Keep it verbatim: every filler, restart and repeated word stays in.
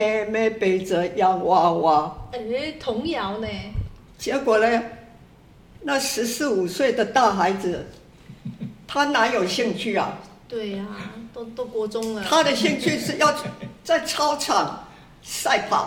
妹妹背着洋娃娃。 哎，童谣呢？ 结果呢，那十四五岁的大孩子，他哪有兴趣啊？ 对呀、啊，都都国中了。 他的兴趣是要在操场赛跑。